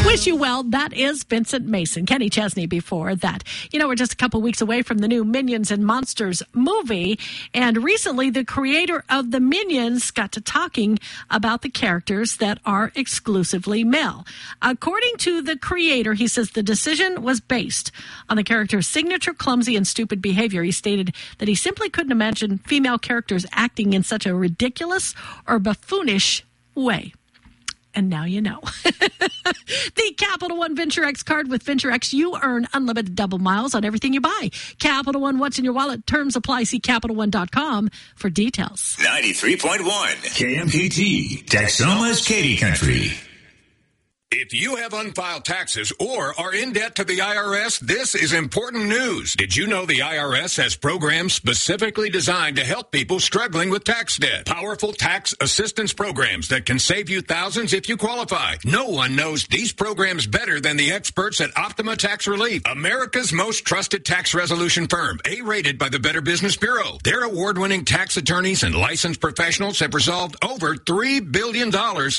Wish you well. That is Vincent Mason. Kenny Chesney before that. You know, we're just a couple weeks away from the new Minions and Monsters movie. And recently, the creator of the Minions got to talking about the characters that are exclusively male. According to the creator, he says the decision was based on the character's signature clumsy and stupid behavior. He stated that he simply couldn't imagine female characters acting in such a ridiculous or buffoonish way. And now you know. The Capital One Venture X card. With Venture X, you earn unlimited double miles on everything you buy. Capital One, what's in your wallet? Terms apply. See CapitalOne.com for details. 93.1 KMKT, Texoma's Katy Country. If you have unfiled taxes or are in debt to the IRS, this is important news. Did you know the IRS has programs specifically designed to help people struggling with tax debt? Powerful tax assistance programs that can save you thousands if you qualify. No one knows these programs better than the experts at Optima Tax Relief, America's most trusted tax resolution firm, A-rated by the Better Business Bureau. Their award-winning tax attorneys and licensed professionals have resolved over $3 billion